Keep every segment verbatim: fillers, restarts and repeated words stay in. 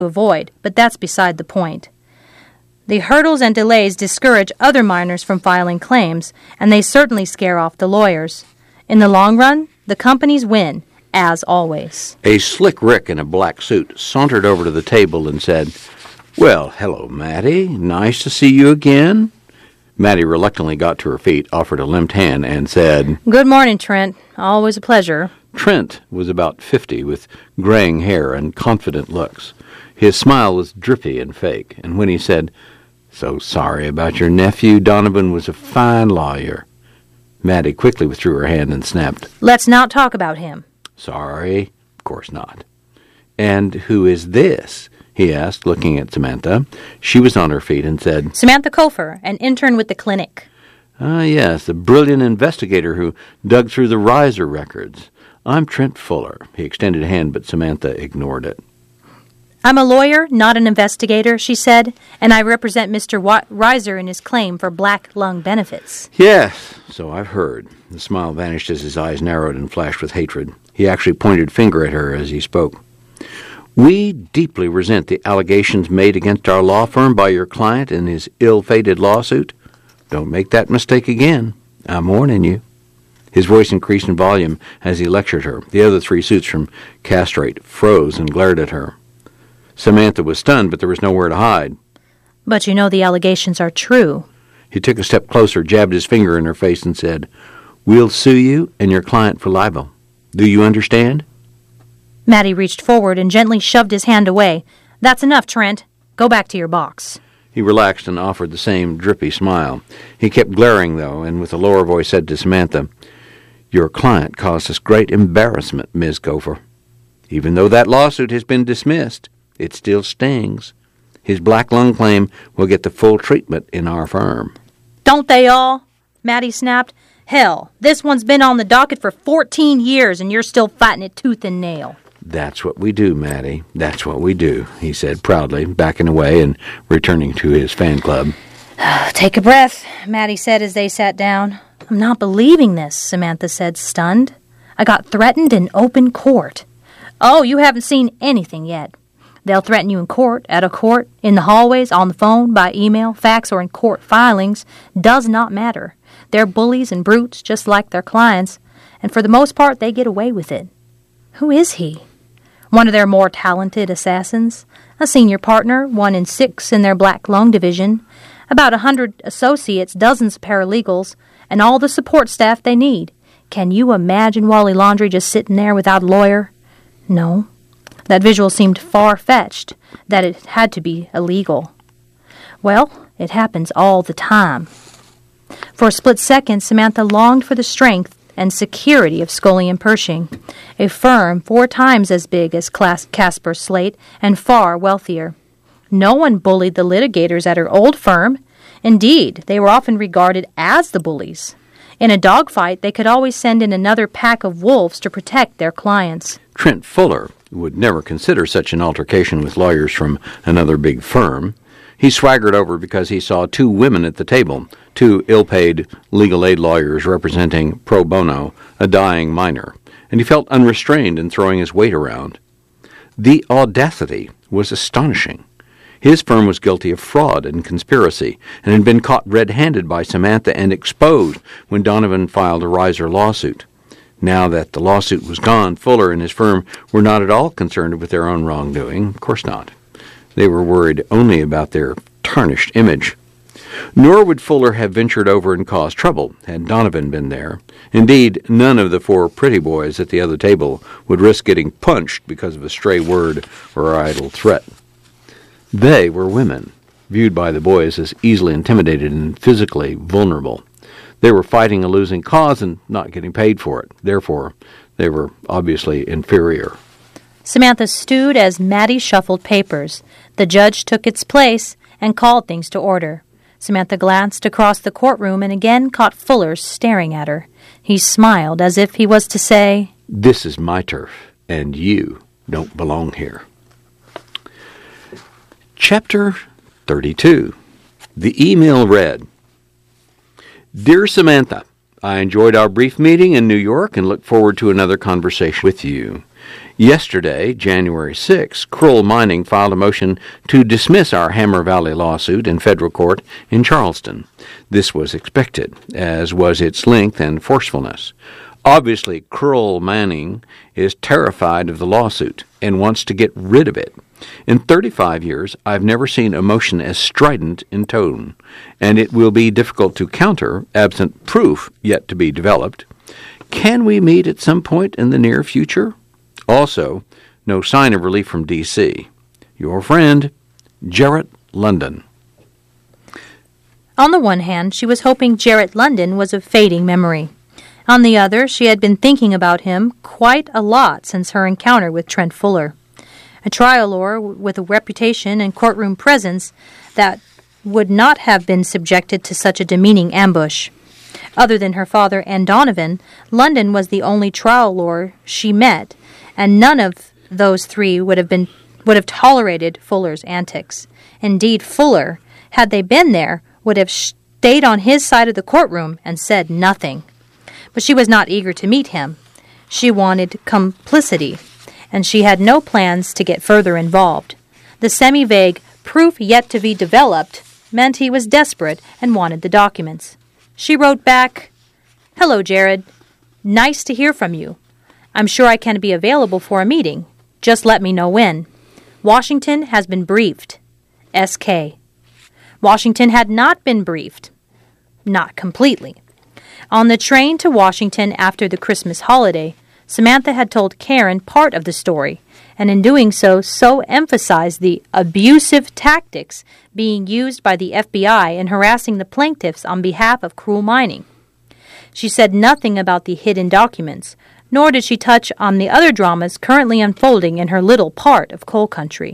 avoid, but that's beside the point. The hurdles and delays discourage other miners from filing claims, and they certainly scare off the lawyers. In the long run, the companies win, as always. A slick Rick in a black suit sauntered over to the table and said, "Well, hello, Mattie. Nice to see you again." Mattie reluctantly got to her feet, offered a limp hand, and said, "Good morning, Trent. Always a pleasure." Trent was about fifty, with graying hair and confident looks. His smile was drippy and fake, and when he said, "So sorry about your nephew. Donovan was a fine lawyer," Mattie quickly withdrew her hand and snapped, "Let's not talk about him." "Sorry, of course not." "And who is this?" he asked, looking at Samantha. She was on her feet and said, "Samantha Kofer, an intern with the clinic." "Ah, yes, the brilliant investigator who dug through the Reiser records. I'm Trent Fuller." He extended a hand, but Samantha ignored it. "I'm a lawyer, not an investigator," she said, "and I represent Mister Wa- Reiser in his claim for black lung benefits." "Yes, so I've heard." The smile vanished as his eyes narrowed and flashed with hatred. He actually pointed finger at her as he spoke. "We deeply resent the allegations made against our law firm by your client in his ill-fated lawsuit. Don't make that mistake again. I'm warning you." His voice increased in volume as he lectured her. The other three suits from Castrate froze and glared at her. Samantha was stunned, but there was nowhere to hide. "But you know the allegations are true." He took a step closer, jabbed his finger in her face, and said, "We'll sue you and your client for libel. Do you understand?" Mattie reached forward and gently shoved his hand away. "That's enough, Trent. Go back to your box." He relaxed and offered the same drippy smile. He kept glaring, though, and with a lower voice said to Samantha, "Your client caused us great embarrassment, Miz Kofer. Even though that lawsuit has been dismissed, it still stings. His black lung claim will get the full treatment in our firm." "Don't they all?" Mattie snapped. "Hell, this one's been on the docket for fourteen years, and you're still fighting it tooth and nail." "That's what we do, Mattie. That's what we do," he said proudly, backing away and returning to his fan club. "Take a breath," Mattie said as they sat down. "I'm not believing this," Samantha said, stunned. "I got threatened in open court." "Oh, you haven't seen anything yet. They'll threaten you in court, at a court, in the hallways, on the phone, by email, fax, or in court filings. Does not matter. They're bullies and brutes, just like their clients, and for the most part they get away with it." "Who is he?" "One of their more talented assassins. A senior partner, one in six in their black lung division. About a hundred associates, dozens of paralegals, and all the support staff they need. Can you imagine Wally Laundrie just sitting there without a lawyer? No. That visual seemed far-fetched, that it had to be illegal. Well, it happens all the time." For a split second, Samantha longed for the strength and security of Scully and Pershing, a firm four times as big as Casper Slate and far wealthier. No one bullied the litigators at her old firm. Indeed, they were often regarded as the bullies. In a dogfight, they could always send in another pack of wolves to protect their clients. Trent Fuller would never consider such an altercation with lawyers from another big firm. He swaggered over because he saw two women at the table, two ill-paid legal aid lawyers representing pro bono a dying miner, and he felt unrestrained in throwing his weight around. The audacity was astonishing. His firm was guilty of fraud and conspiracy and had been caught red-handed by Samantha and exposed when Donovan filed a Reiser lawsuit. Now that the lawsuit was gone, Fuller and his firm were not at all concerned with their own wrongdoing. Of course not. They were worried only about their tarnished image. Nor would Fuller have ventured over and caused trouble had Donovan been there. Indeed, none of the four pretty boys at the other table would risk getting punched because of a stray word or idle threat. They were women, viewed by the boys as easily intimidated and physically vulnerable. They were fighting a losing cause and not getting paid for it. Therefore, they were obviously inferior. Samantha stewed as Mattie shuffled papers. The judge took its place and called things to order. Samantha glanced across the courtroom and again caught Fuller staring at her. He smiled as if he was to say, "This is my turf, and you don't belong here." Chapter thirty-two. The email read, "Dear Samantha, I enjoyed our brief meeting in New York and look forward to another conversation with you. Yesterday, January sixth, Kroll Mining filed a motion to dismiss our Hammer Valley lawsuit in federal court in Charleston. This was expected, as was its length and forcefulness. Obviously, Kroll Mining is terrified of the lawsuit and wants to get rid of it. In thirty-five years, I've never seen a motion as strident in tone, and it will be difficult to counter, absent proof yet to be developed. Can we meet at some point in the near future? Also, no sign of relief from D C Your friend, Jarrett London. On the one hand, she was hoping Jarrett London was of fading memory. On the other, she had been thinking about him quite a lot since her encounter with Trent Fuller. A trial lawyer with a reputation and courtroom presence that would not have been subjected to such a demeaning ambush. Other than her father and Donovan, London was the only trial lawyer she met, and none of those three would have been would have tolerated Fuller's antics. Indeed, Fuller, had they been there, would have stayed on his side of the courtroom and said nothing. But she was not eager to meet him. She wanted complicity, and she had no plans to get further involved. The semi-vague proof yet to be developed meant he was desperate and wanted the documents. She wrote back, "Hello, Jared. Nice to hear from you. I'm sure I can be available for a meeting. Just let me know when. Washington has been briefed. S K" Washington had not been briefed. Not completely. On the train to Washington after the Christmas holiday, Samantha had told Karen part of the story, and in doing so, so emphasized the abusive tactics being used by the F B I in harassing the plaintiffs on behalf of Kroll Mining. She said nothing about the hidden documents, nor did she touch on the other dramas currently unfolding in her little part of coal country.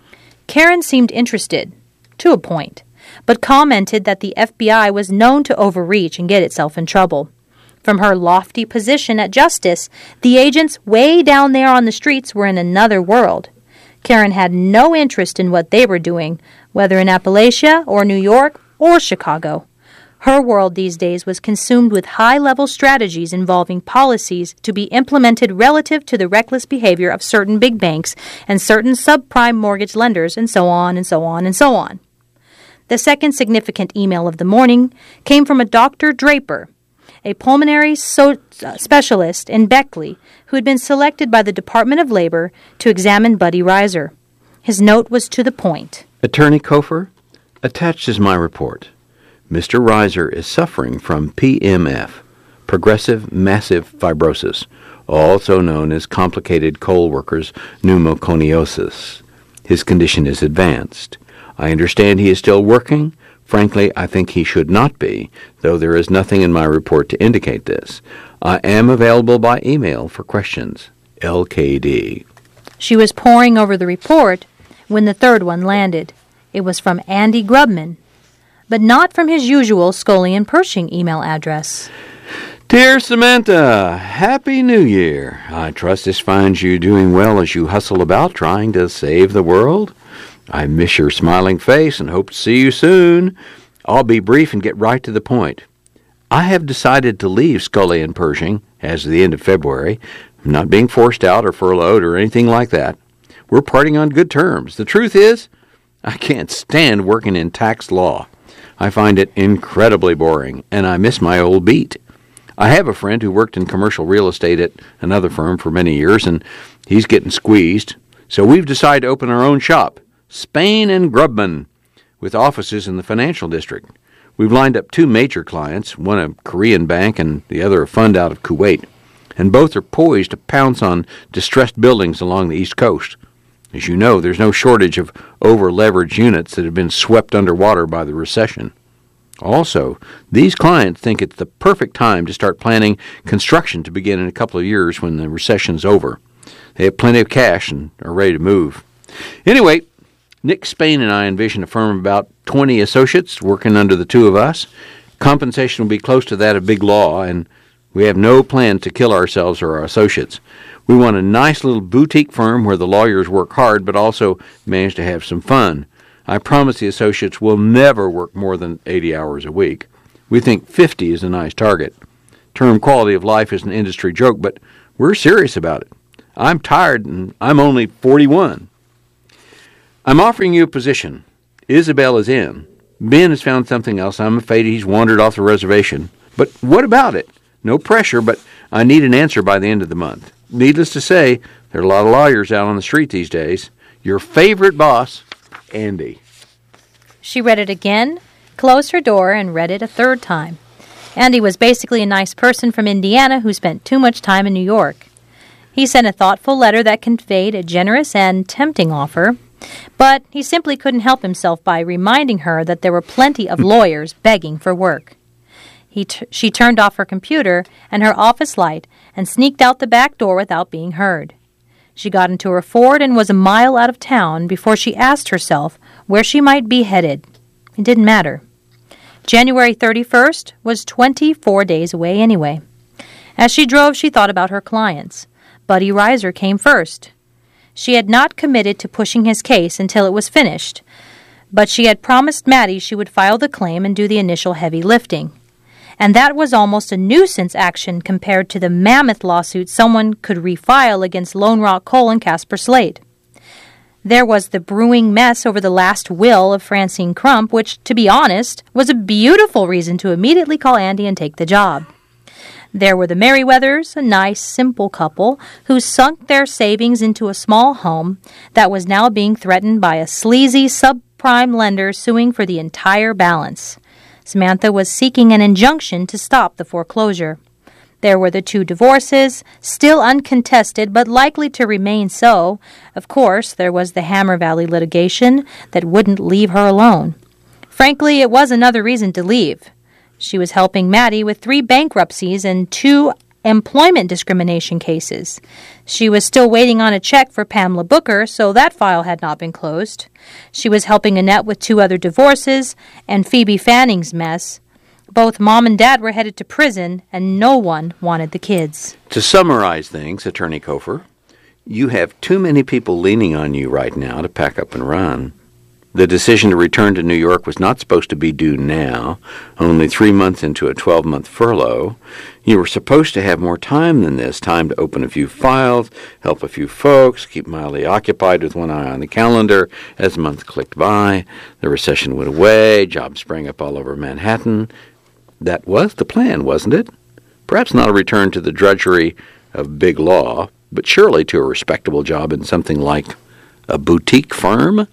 Karen seemed interested, to a point, but commented that the F B I was known to overreach and get itself in trouble. From her lofty position at Justice, the agents way down there on the streets were in another world. Karen had no interest in what they were doing, whether in Appalachia or New York or Chicago. Her world these days was consumed with high-level strategies involving policies to be implemented relative to the reckless behavior of certain big banks and certain subprime mortgage lenders, and so on and so on and so on. The second significant email of the morning came from a Doctor Draper, a pulmonary so- uh, specialist in Beckley who had been selected by the Department of Labor to examine Buddy Reiser. His note was to the point. Attorney Kofer, attached is my report. Mister Reiser is suffering from P M F, progressive massive fibrosis, also known as complicated coal workers' pneumoconiosis. His condition is advanced. I understand he is still working. Frankly, I think he should not be, though there is nothing in my report to indicate this. I am available by email for questions. L K D. She was poring over the report when the third one landed. It was from Andy Grubman, but not from his usual Scully and Pershing email address. Dear Samantha, Happy New Year. I trust this finds you doing well as you hustle about trying to save the world. I miss your smiling face and hope to see you soon. I'll be brief and get right to the point. I have decided to leave Scully and Pershing as of the end of February. I'm not being forced out or furloughed or anything like that. We're parting on good terms. The truth is, I can't stand working in tax law. I find it incredibly boring, and I miss my old beat. I have a friend who worked in commercial real estate at another firm for many years, and he's getting squeezed. So we've decided to open our own shop, Spain and Grubman, with offices in the financial district. We've lined up two major clients, one a Korean bank and the other a fund out of Kuwait, and both are poised to pounce on distressed buildings along the East Coast. As you know, there's no shortage of over-leveraged units that have been swept underwater by the recession. Also, these clients think it's the perfect time to start planning construction to begin in a couple of years when the recession's over. They have plenty of cash and are ready to move. Anyway, Nick Spain and I envision a firm of about twenty associates working under the two of us. Compensation will be close to that of Big Law, and we have no plan to kill ourselves or our associates. We want a nice little boutique firm where the lawyers work hard but also manage to have some fun. I promise the associates will never work more than eighty hours a week. We think fifty is a nice target. term quality of life is an industry joke, but we're serious about it. I'm tired, and I'm only forty-one. I'm offering you a position. Isabel is in. Ben has found something else. I'm afraid he's wandered off the reservation. But what about it? No pressure, but I need an answer by the end of the month. Needless to say, there are a lot of lawyers out on the street these days. Your favorite boss, Andy. She read it again, closed her door, and read it a third time. Andy was basically a nice person from Indiana who spent too much time in New York. He sent a thoughtful letter that conveyed a generous and tempting offer, but he simply couldn't help himself by reminding her that there were plenty of lawyers begging for work. He t- she turned off her computer and her office light and sneaked out the back door without being heard. She got into her Ford and was a mile out of town before she asked herself where she might be headed. It didn't matter. January thirty-first was twenty-four days away anyway. As she drove, she thought about her clients. Buddy Reiser came first. She had not committed to pushing his case until it was finished, but she had promised Maddie she would file the claim and do the initial heavy lifting. And that was almost a nuisance action compared to the mammoth lawsuit someone could refile against Lone Rock Coal and Casper Slate. There was the brewing mess over the last will of Francine Crump, which, to be honest, was a beautiful reason to immediately call Andy and take the job. There were the Merriweathers, a nice, simple couple who sunk their savings into a small home that was now being threatened by a sleazy subprime lender suing for the entire balance. Samantha was seeking an injunction to stop the foreclosure. There were the two divorces, still uncontested but likely to remain so. Of course, there was the Hammer Valley litigation that wouldn't leave her alone. Frankly, it was another reason to leave. She was helping Maddie with three bankruptcies and two employment discrimination cases. She was still waiting on a check for Pamela Booker, so that file had not been closed. She was helping Annette with two other divorces and Phoebe Fanning's mess. Both Mom and Dad were headed to prison, and no one wanted the kids. To summarize things, Attorney Kofer, you have too many people leaning on you right now to pack up and run. The decision to return to New York was not supposed to be due now, only three months into a twelve-month furlough. You were supposed to have more time than this, time to open a few files, help a few folks, keep mildly occupied with one eye on the calendar. As the month clicked by, the recession went away, jobs sprang up all over Manhattan. That was the plan, wasn't it? Perhaps not a return to the drudgery of big law, but surely to a respectable job in something like a boutique firm?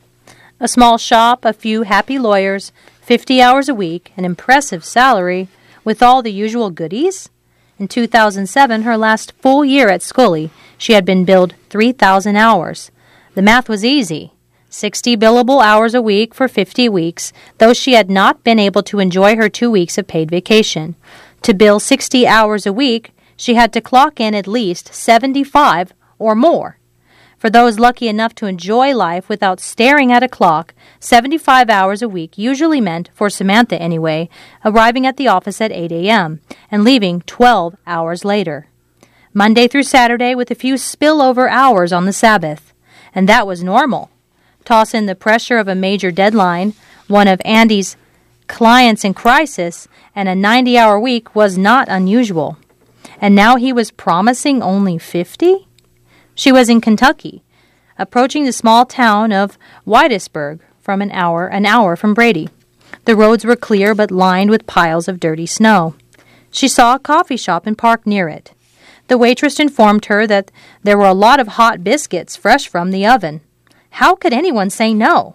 A small shop, a few happy lawyers, fifty hours a week, an impressive salary, with all the usual goodies? In two thousand seven, her last full year at Scully, she had been billed three thousand hours. The math was easy. sixty billable hours a week for fifty weeks, though she had not been able to enjoy her two weeks of paid vacation. To bill sixty hours a week, she had to clock in at least seventy-five or more. For those lucky enough to enjoy life without staring at a clock, seventy-five hours a week usually meant, for Samantha anyway, arriving at the office at eight a.m. and leaving twelve hours later. Monday through Saturday with a few spillover hours on the Sabbath. And that was normal. Toss in the pressure of a major deadline, one of Andy's clients in crisis, and a ninety-hour week was not unusual. And now he was promising only fifty? She was in Kentucky, approaching the small town of Whitesburg from an hour, an hour from Brady. The roads were clear but lined with piles of dirty snow. She saw a coffee shop and parked near it. The waitress informed her that there were a lot of hot biscuits fresh from the oven. How could anyone say no?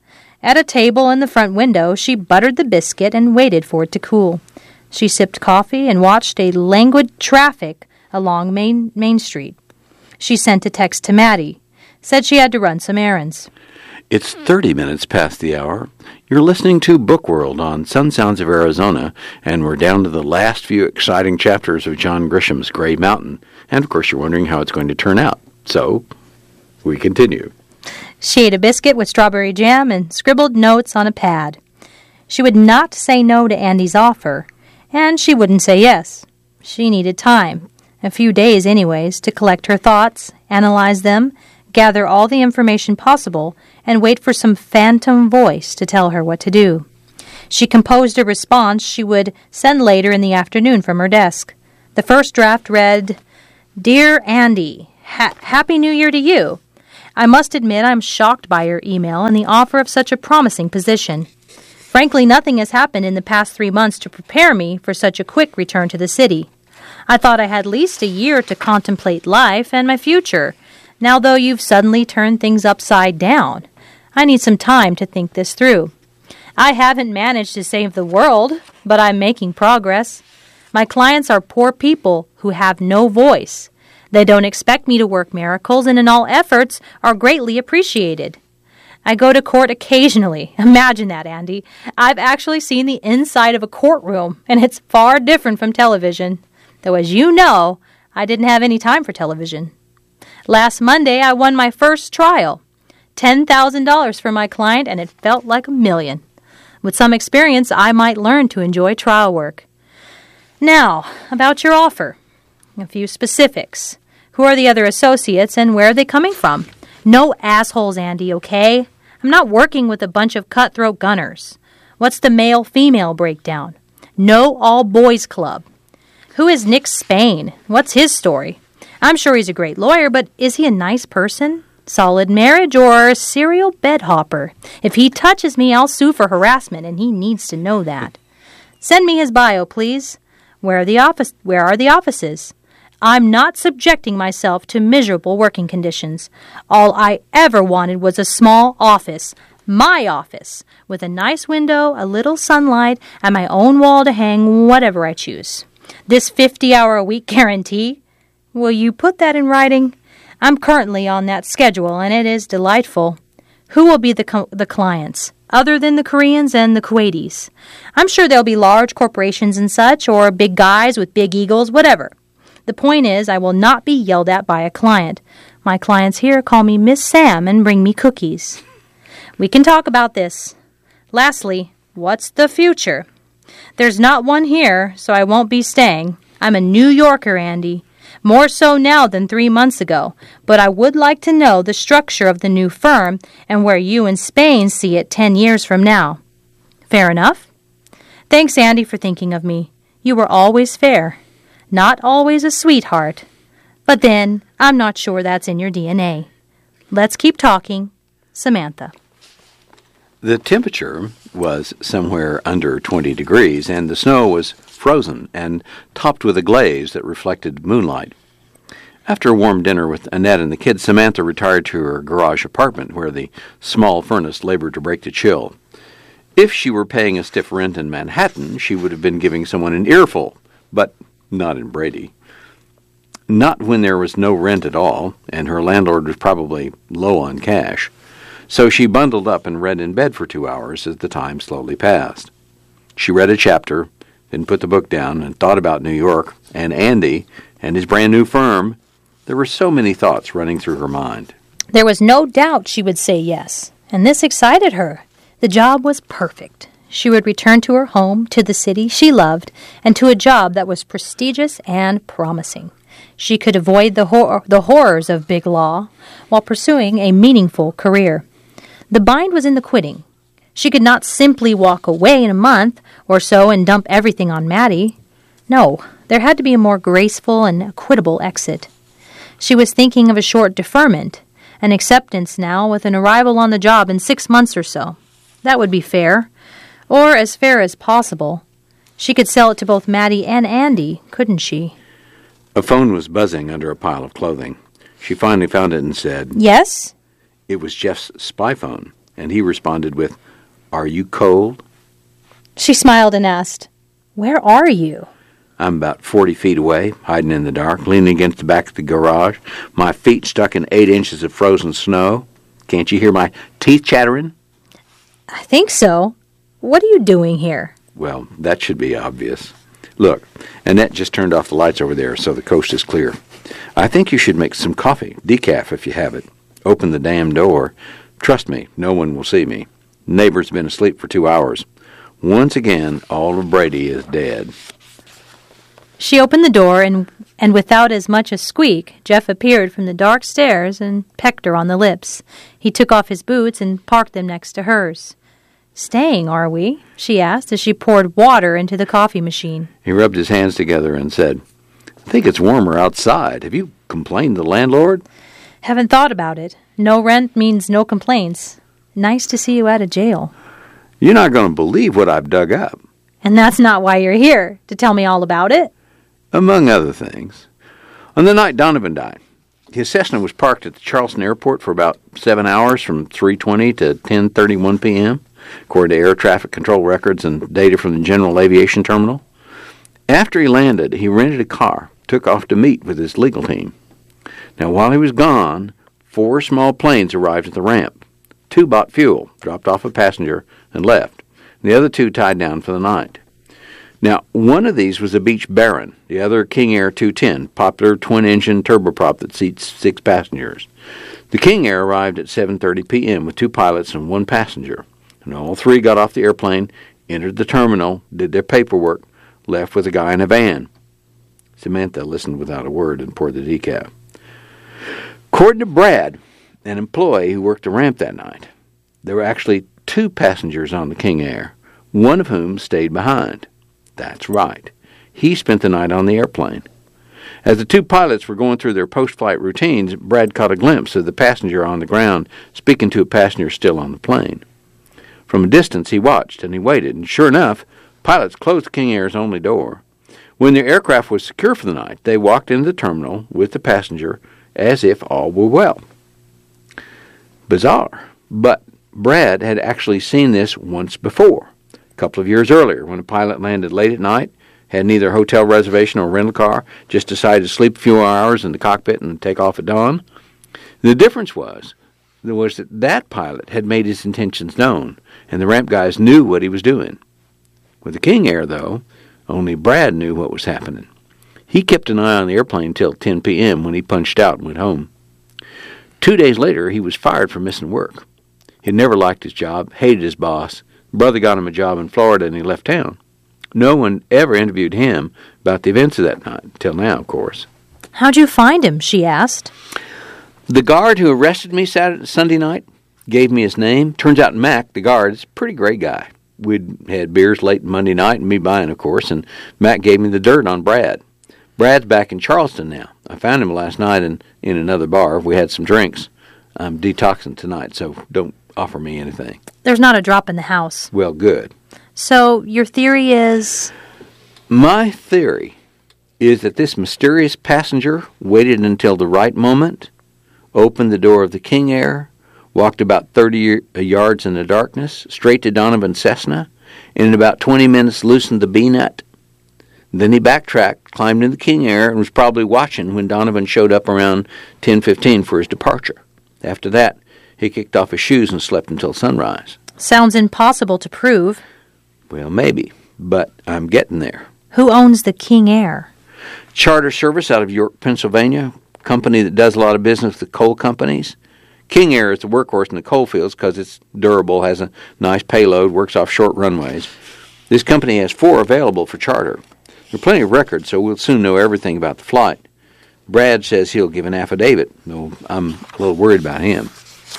At a table in the front window, she buttered the biscuit and waited for it to cool. She sipped coffee and watched a languid traffic along Main, Main Street. She sent a text to Maddie, said she had to run some errands. It's thirty minutes past the hour. You're listening to Book World on Sun Sounds of Arizona, and we're down to the last few exciting chapters of John Grisham's Gray Mountain. And, of course, you're wondering how it's going to turn out. So, we continue. She ate a biscuit with strawberry jam and scribbled notes on a pad. She would not say no to Andy's offer, and she wouldn't say yes. She needed time. A few days, anyways, to collect her thoughts, analyze them, gather all the information possible, and wait for some phantom voice to tell her what to do. She composed a response she would send later in the afternoon from her desk. The first draft read, "Dear Andy, ha- Happy New Year to you. I must admit I'm shocked by your email and the offer of such a promising position. Frankly, nothing has happened in the past three months to prepare me for such a quick return to the city. I thought I had at least a year to contemplate life and my future. Now, though you've suddenly turned things upside down, I need some time to think this through. I haven't managed to save the world, but I'm making progress. My clients are poor people who have no voice. They don't expect me to work miracles, and in all efforts are greatly appreciated. I go to court occasionally. Imagine that, Andy. I've actually seen the inside of a courtroom, and it's far different from television. Though, as you know, I didn't have any time for television. Last Monday, I won my first trial. ten thousand dollars for my client, and it felt like a million. With some experience, I might learn to enjoy trial work. Now, about your offer. A few specifics. Who are the other associates, and where are they coming from? No assholes, Andy, okay? I'm not working with a bunch of cutthroat gunners. What's the male-female breakdown? No all-boys club. Who is Nick Spain? What's his story? I'm sure he's a great lawyer, but is he a nice person? Solid marriage or serial bedhopper? If he touches me, I'll sue for harassment, and he needs to know that. Send me his bio, please. Where are the office? Where are the offices? I'm not subjecting myself to miserable working conditions. All I ever wanted was a small office, my office, with a nice window, a little sunlight, and my own wall to hang whatever I choose. This fifty-hour-a-week guarantee? Will you put that in writing? I'm currently on that schedule, and it is delightful. Who will be the co- the clients, other than the Koreans and the Kuwaitis? I'm sure there'll be large corporations and such, or big guys with big egos, whatever. The point is, I will not be yelled at by a client. My clients here call me Miss Sam and bring me cookies. We can talk about this. Lastly, what's the future? There's not one here, so I won't be staying. I'm a New Yorker, Andy. More so now than three months ago, but I would like to know the structure of the new firm and where you in Spain see it ten years from now. Fair enough? Thanks, Andy, for thinking of me. You were always fair. Not always a sweetheart. But then, I'm not sure that's in your D N A. Let's keep talking. Samantha. The temperature was somewhere under twenty degrees, and the snow was frozen and topped with a glaze that reflected moonlight. After a warm dinner with Annette and the kids, Samantha retired to her garage apartment where the small furnace labored to break the chill. If she were paying a stiff rent in Manhattan, she would have been giving someone an earful, but not in Brady. Not when there was no rent at all, and her landlord was probably low on cash. So she bundled up and read in bed for two hours as the time slowly passed. She read a chapter, then put the book down and thought about New York and Andy and his brand new firm. There were so many thoughts running through her mind. There was no doubt she would say yes, and this excited her. The job was perfect. She would return to her home, to the city she loved, and to a job that was prestigious and promising. She could avoid the, hor- the horrors of big law while pursuing a meaningful career. The bind was in the quitting. She could not simply walk away in a month or so and dump everything on Maddie. No, there had to be a more graceful and equitable exit. She was thinking of a short deferment, an acceptance now with an arrival on the job in six months or so. That would be fair, or as fair as possible. She could sell it to both Maddie and Andy, couldn't she? A phone was buzzing under a pile of clothing. She finally found it and said, "Yes?" It was Jeff's spy phone, and he responded with, "Are you cold?" She smiled and asked, "Where are you?" I'm about forty feet away, hiding in the dark, leaning against the back of the garage, my feet stuck in eight inches of frozen snow. Can't you hear my teeth chattering? I think so. What are you doing here? Well, that should be obvious. Look, Annette just turned off the lights over there, so the coast is clear. I think you should make some coffee, decaf if you have it. Open the damn door. Trust me, no one will see me. Neighbor's been asleep for two hours. Once again, all of Brady is dead. She opened the door, and, and without as much as squeak, Jeff appeared from the dark stairs and pecked her on the lips. He took off his boots and parked them next to hers. Staying, are we? She asked as she poured water into the coffee machine. He rubbed his hands together and said, I think it's warmer outside. Have you complained to the landlord? Haven't thought about it. No rent means no complaints. Nice to see you out of jail. You're not going to believe what I've dug up. And that's not why you're here, to tell me all about it? Among other things. On the night Donovan died, his Cessna was parked at the Charleston airport for about seven hours from three twenty to ten thirty-one p.m., according to air traffic control records and data from the General Aviation Terminal. After he landed, he rented a car, took off to meet with his legal team. Now, while he was gone, four small planes arrived at the ramp. Two bought fuel, dropped off a passenger, and left. The other two tied down for the night. Now, one of these was a Beech Baron, the other King Air two ten, popular twin-engine turboprop that seats six passengers. The King Air arrived at seven thirty p.m. with two pilots and one passenger. And all three got off the airplane, entered the terminal, did their paperwork, left with a guy in a van. Samantha listened without a word and poured the decaf. According to Brad, an employee who worked the ramp that night, there were actually two passengers on the King Air, one of whom stayed behind. That's right. He spent the night on the airplane. As the two pilots were going through their post-flight routines, Brad caught a glimpse of the passenger on the ground speaking to a passenger still on the plane. From a distance, he watched and he waited, and sure enough, pilots closed the King Air's only door. When their aircraft was secure for the night, they walked into the terminal with the passenger as if all were well. Bizarre, but Brad had actually seen this once before. A couple of years earlier, when a pilot landed late at night, had neither hotel reservation or rental car, just decided to sleep a few hours in the cockpit and take off at dawn. The difference was, was that that pilot had made his intentions known, and the ramp guys knew what he was doing. With the King Air, though, only Brad knew what was happening. He kept an eye on the airplane till ten p.m. when he punched out and went home. Two days later, he was fired for missing work. He'd never liked his job, hated his boss. Brother got him a job in Florida, and he left town. No one ever interviewed him about the events of that night, till now, of course. How'd you find him? She asked. The guard who arrested me Saturday, Sunday night gave me his name. Turns out Mac, the guard, is a pretty great guy. We'd had beers late Monday night, and me buying, of course, and Mac gave me the dirt on Brad. Brad's back in Charleston now. I found him last night in, in another bar. We had some drinks. I'm detoxing tonight, so don't offer me anything. There's not a drop in the house. Well, good. So your theory is? My theory is that this mysterious passenger waited until the right moment, opened the door of the King Air, walked about thirty yards in the darkness, straight to Donovan's Cessna, and in about twenty minutes loosened the B-nut. Then he backtracked, climbed in the King Air, and was probably watching when Donovan showed up around ten fifteen for his departure. After that, he kicked off his shoes and slept until sunrise. Sounds impossible to prove. Well, maybe, but I'm getting there. Who owns the King Air? Charter Service out of York, Pennsylvania, company that does a lot of business with coal companies. King Air is the workhorse in the coal fields because it's durable, has a nice payload, works off short runways. This company has four available for charter. There are plenty of records, so we'll soon know everything about the flight. Brad says he'll give an affidavit, though I'm a little worried about him.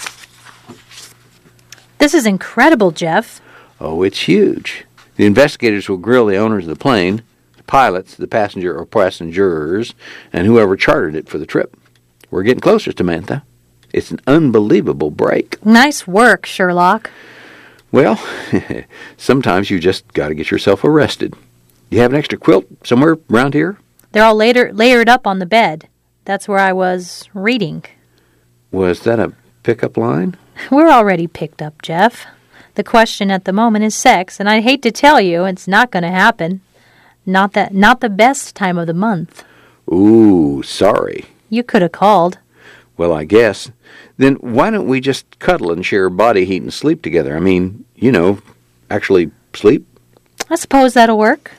This is incredible, Jeff. Oh, it's huge. The investigators will grill the owners of the plane, the pilots, the passenger or passengers, and whoever chartered it for the trip. We're getting closer, Samantha. It's an unbelievable break. Nice work, Sherlock. Well, sometimes you just got to get yourself arrested. You have an extra quilt somewhere around here? They're all later, layered up on the bed. That's where I was reading. Was that a pickup line? We're already picked up, Jeff. The question at the moment is sex, and I hate to tell you, it's not going to happen. Not that, not the best time of the month. Ooh, sorry. You could have called. Well, I guess. Then why don't we just cuddle and share body heat and sleep together? I mean, you know, actually sleep? I suppose that'll work.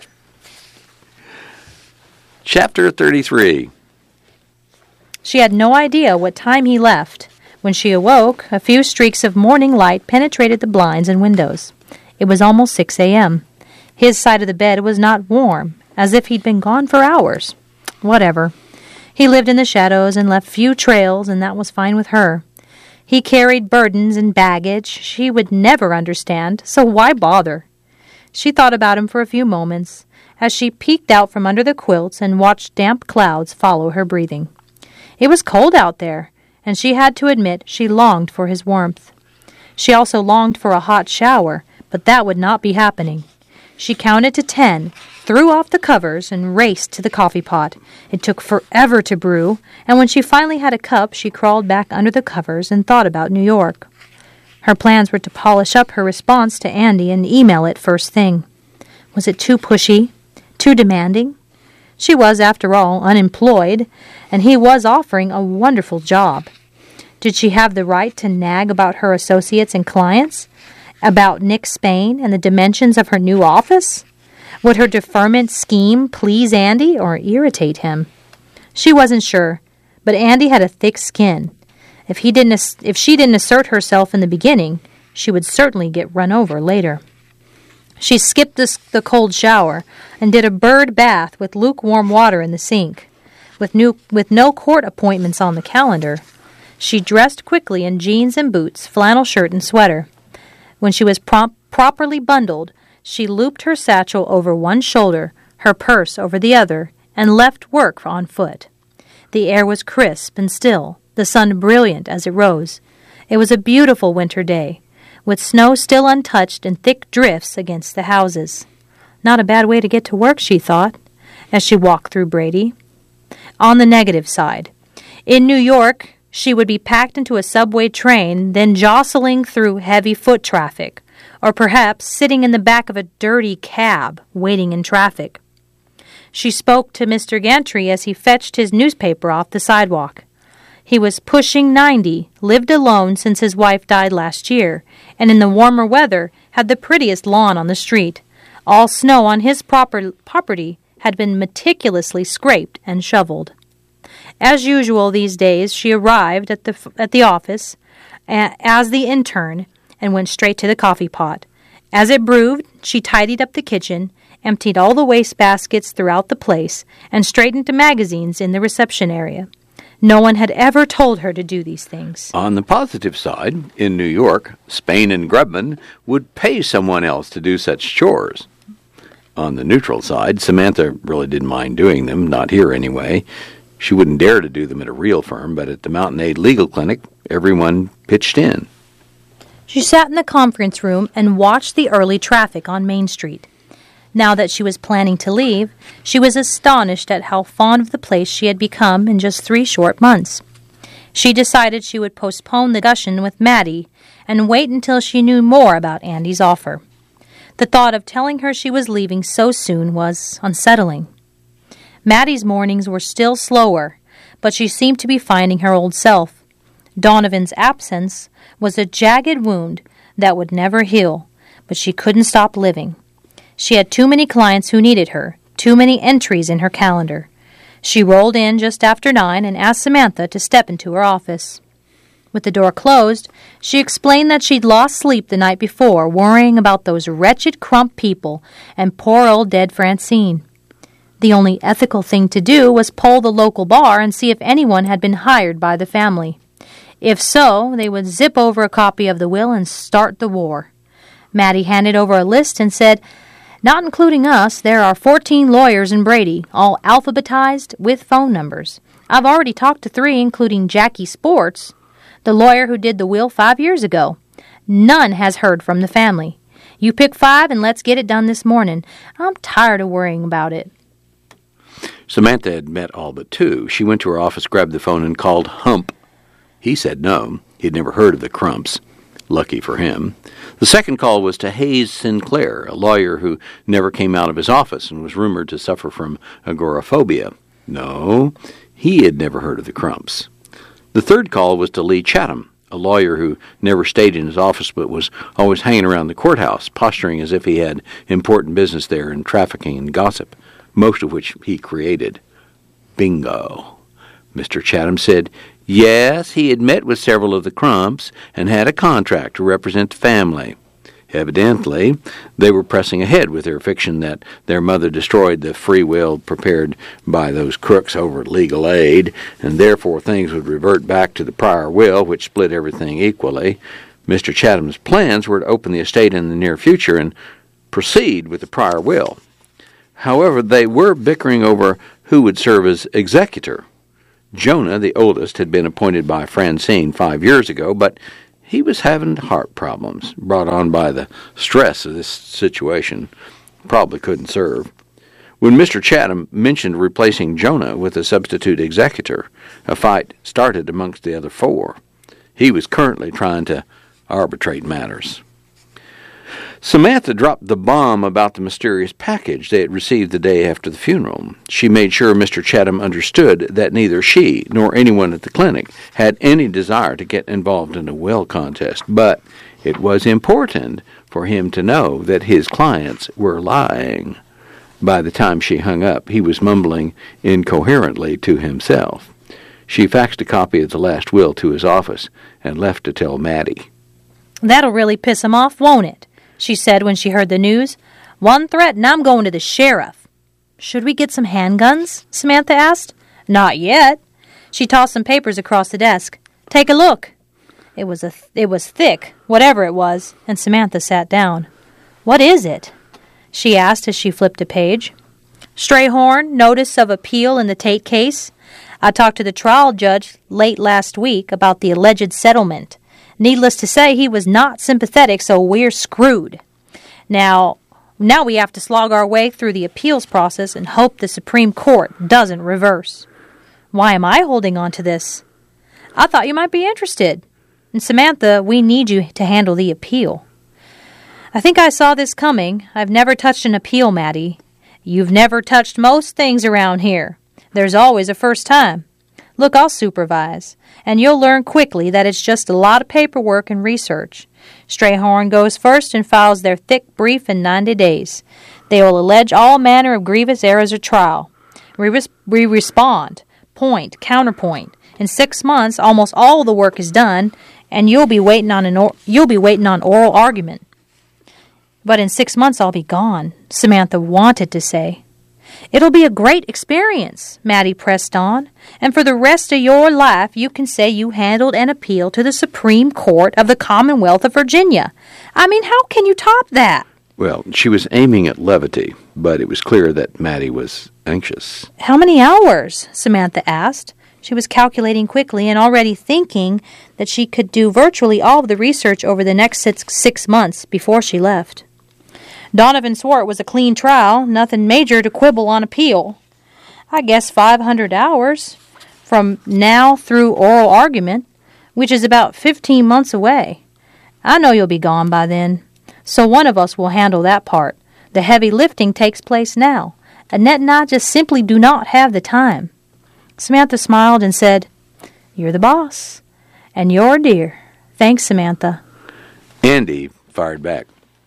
Chapter thirty-three. She had no idea what time he left. When she awoke, a few streaks of morning light penetrated the blinds and windows. It was almost six a.m. His side of the bed was not warm, as if he'd been gone for hours. Whatever. He lived in the shadows and left few trails, and that was fine with her. He carried burdens and baggage she would never understand, so why bother? She thought about him for a few moments as she peeked out from under the quilts and watched damp clouds follow her breathing. It was cold out there, and she had to admit she longed for his warmth. She also longed for a hot shower, but that would not be happening. She counted to ten, threw off the covers, and raced to the coffee pot. It took forever to brew, and when she finally had a cup, she crawled back under the covers and thought about New York. Her plans were to polish up her response to Andy and email it first thing. Was it too pushy? Too demanding? She was, after all, unemployed, and he was offering a wonderful job. Did she have the right to nag about her associates and clients? About Nick Spain and the dimensions of her new office? Would her deferment scheme please Andy or irritate him? She wasn't sure, but Andy had a thick skin. If he didn't, if she didn't assert herself in the beginning, she would certainly get run over later. She skipped the, the cold shower and did a bird bath with lukewarm water in the sink. With, new, with no court appointments on the calendar, she dressed quickly in jeans and boots, flannel shirt and sweater. When she was prompt, properly bundled, she looped her satchel over one shoulder, her purse over the other, and left work on foot. The air was crisp and still, the sun brilliant as it rose. It was a beautiful winter day, with snow still untouched and thick drifts against the houses. Not a bad way to get to work, she thought, as she walked through Brady. On the negative side, in New York, she would be packed into a subway train, then jostling through heavy foot traffic, or perhaps sitting in the back of a dirty cab, waiting in traffic. She spoke to Mister Gantry as he fetched his newspaper off the sidewalk. He was pushing ninety, lived alone since his wife died last year, and in the warmer weather had the prettiest lawn on the street. All snow on his proper property had been meticulously scraped and shoveled. As usual these days, she arrived at the at the office a, as the intern and went straight to the coffee pot. As it brewed, she tidied up the kitchen, emptied all the waste baskets throughout the place, and straightened the magazines in the reception area. No one had ever told her to do these things. On the positive side, in New York, Spain and Grubman would pay someone else to do such chores. On the neutral side, Samantha really didn't mind doing them, not here anyway. She wouldn't dare to do them at a real firm, but at the Mountain Aid Legal Clinic, everyone pitched in. She sat in the conference room and watched the early traffic on Main Street. Now that she was planning to leave, she was astonished at how fond of the place she had become in just three short months. She decided she would postpone the discussion with Maddie and wait until she knew more about Andy's offer. The thought of telling her she was leaving so soon was unsettling. Maddie's mornings were still slower, but she seemed to be finding her old self. Donovan's absence was a jagged wound that would never heal, but she couldn't stop living. She had too many clients who needed her, too many entries in her calendar. She rolled in just after nine and asked Samantha to step into her office. With the door closed, she explained that she'd lost sleep the night before, worrying about those wretched Crump people and poor old dead Francine. The only ethical thing to do was poll the local bar and see if anyone had been hired by the family. If so, they would zip over a copy of the will and start the war. Maddie handed over a list and said, "Not including us, there are fourteen lawyers in Brady, all alphabetized with phone numbers. I've already talked to three, including Jackie Sports, the lawyer who did the will five years ago. None has heard from the family. You pick five and let's get it done this morning. I'm tired of worrying about it." Samantha had met all but two. She went to her office, grabbed the phone, and called Hump. He said no. He'd never heard of the Crumps. Lucky for him. The second call was to Hayes Sinclair, a lawyer who never came out of his office and was rumored to suffer from agoraphobia. No, he had never heard of the Crumps. The third call was to Lee Chatham, a lawyer who never stayed in his office but was always hanging around the courthouse, posturing as if he had important business there and trafficking and gossip, most of which he created. Bingo. Mister Chatham said, yes, he had met with several of the Crumps and had a contract to represent the family. Evidently, they were pressing ahead with their fiction that their mother destroyed the free will prepared by those crooks over at Legal Aid, and therefore things would revert back to the prior will, which split everything equally. Mister Chatham's plans were to open the estate in the near future and proceed with the prior will. However, they were bickering over who would serve as executor. Jonah, the oldest, had been appointed by Francine five years ago, but he was having heart problems brought on by the stress of this situation. Probably couldn't serve. When Mister Chatham mentioned replacing Jonah with a substitute executor, a fight started amongst the other four. He was currently trying to arbitrate matters. Samantha dropped the bomb about the mysterious package they had received the day after the funeral. She made sure Mister Chatham understood that neither she nor anyone at the clinic had any desire to get involved in a will contest, but it was important for him to know that his clients were lying. By the time she hung up, he was mumbling incoherently to himself. She faxed a copy of the last will to his office and left to tell Maddie. "That'll really piss him off, won't it?" she said when she heard the news. "One threat and I'm going to the sheriff." "Should we get some handguns?" Samantha asked. "Not yet." She tossed some papers across the desk. "Take a look." It was a th- it was thick, whatever it was, and Samantha sat down. "What is it?" she asked as she flipped a page. "Strayhorn, notice of appeal in the Tate case. I talked to the trial judge late last week about the alleged settlement. Needless to say, he was not sympathetic, so we're screwed. Now, now we have to slog our way through the appeals process and hope the Supreme Court doesn't reverse." "Why am I holding on to this?" "I thought you might be interested. And Samantha, we need you to handle the appeal." "I think I saw this coming. I've never touched an appeal, Maddie." "You've never touched most things around here. There's always a first time. Look, I'll supervise, and you'll learn quickly that it's just a lot of paperwork and research. Strayhorn goes first and files their thick brief in ninety days. They will allege all manner of grievous errors at trial. We, res- we respond, point, counterpoint. In six months, almost all the work is done, and you'll be waiting on an or- you'll be waiting on oral argument." "But in six months I'll be gone," Samantha wanted to say. "It'll be a great experience," Maddie pressed on, "and for the rest of your life you can say you handled an appeal to the Supreme Court of the Commonwealth of Virginia. I mean, how can you top that?" Well, she was aiming at levity, but it was clear that Maddie was anxious. "How many hours?" Samantha asked. She was calculating quickly and already thinking that she could do virtually all of the research over the next six, six months before she left. "Donovan swore it was a clean trial, nothing major to quibble on appeal. I guess five hundred hours from now through oral argument, which is about fifteen months away. I know you'll be gone by then, so one of us will handle that part. The heavy lifting takes place now. Annette and I just simply do not have the time." Samantha smiled and said, "You're the boss, and you're dear. Thanks, Samantha." Andy fired back.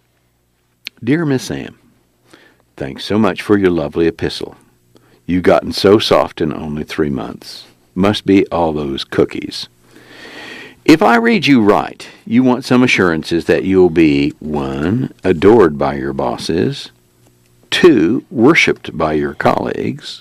"Dear Miss Sam, thanks so much for your lovely epistle. You've gotten so soft in only three months. Must be all those cookies. If I read you right, you want some assurances that you'll be, one, adored by your bosses, two, worshipped by your colleagues,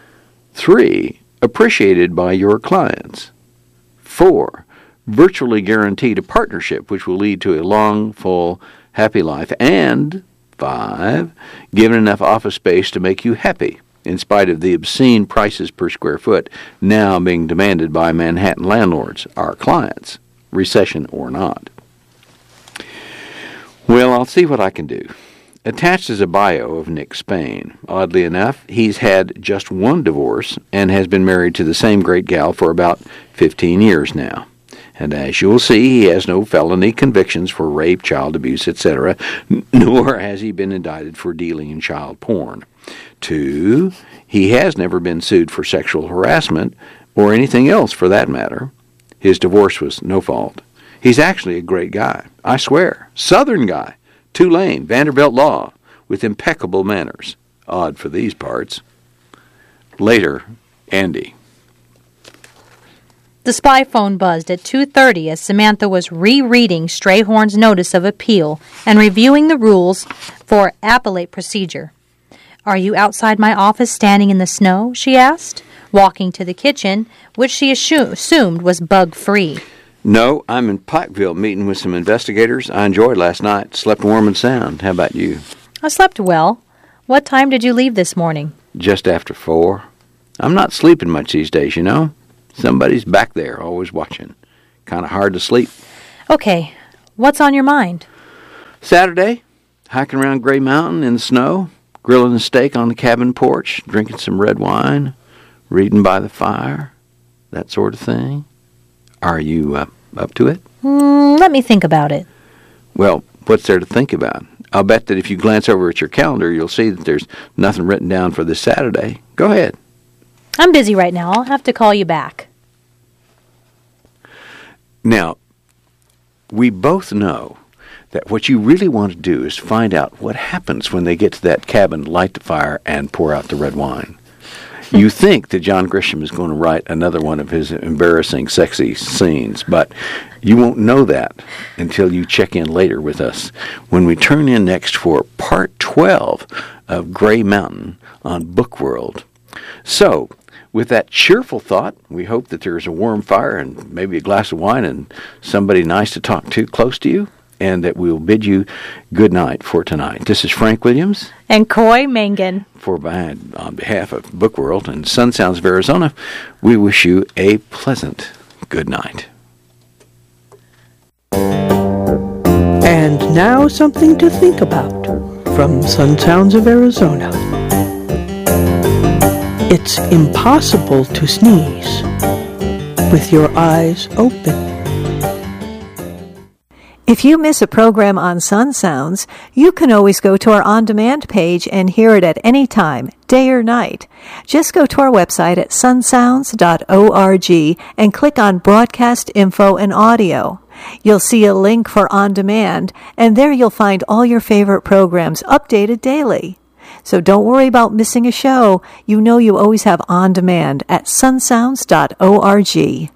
three, appreciated by your clients, four, virtually guaranteed a partnership which will lead to a long, full, happy life, and five, given enough office space to make you happy, in spite of the obscene prices per square foot now being demanded by Manhattan landlords, our clients, recession or not." Well, I'll see what I can do. Attached is a bio of Nick Spain. Oddly enough, he's had just one divorce and has been married to the same great gal for about fifteen years now. And as you'll see, he has no felony convictions for rape, child abuse, et cetera, nor has he been indicted for dealing in child porn. Two, he has never been sued for sexual harassment or anything else for that matter. His divorce was no fault. He's actually a great guy, I swear. Southern guy, Tulane, Vanderbilt Law, with impeccable manners. Odd for these parts. Later, Andy. The spy phone buzzed at two thirty as Samantha was rereading Strayhorn's notice of appeal and reviewing the rules for appellate procedure. "Are you outside my office standing in the snow?" she asked, walking to the kitchen, which she assu- assumed was bug-free. No, I'm in Pikeville meeting with some investigators. I enjoyed last night. Slept warm and sound. How about you? I slept well. What time did you leave this morning? Just after four. I'm not sleeping much these days, you know. Somebody's back there, always watching. Kind of hard to sleep. Okay, what's on your mind? Saturday, hiking around Gray Mountain in the snow, grilling a steak on the cabin porch, drinking some red wine, reading by the fire, that sort of thing. Are you uh, up to it? Mm, let me think about it. Well, what's there to think about? I'll bet that if you glance over at your calendar, you'll see that there's nothing written down for this Saturday. Go ahead. I'm busy right now. I'll have to call you back. Now, we both know that what you really want to do is find out what happens when they get to that cabin, light the fire, and pour out the red wine. You think that John Grisham is going to write another one of his embarrassing, sexy scenes, but you won't know that until you check in later with us when we turn in next for part twelve of Gray Mountain on Bookworld. So, with that cheerful thought, we hope that there's a warm fire and maybe a glass of wine and somebody nice to talk to close to you, and that we'll bid you good night for tonight. This is Frank Williams. And Coy Mangan. For on behalf of Bookworld and Sun Sounds of Arizona, we wish you a pleasant good night. And now something to think about from Sun Sounds of Arizona. It's impossible to sneeze with your eyes open. If you miss a program on Sun Sounds, you can always go to our on-demand page and hear it at any time, day or night. Just go to our website at sun sounds dot org and click on Broadcast Info and Audio. You'll see a link for on-demand, and there you'll find all your favorite programs updated daily. So don't worry about missing a show. You know you always have on-demand at sun sounds dot org.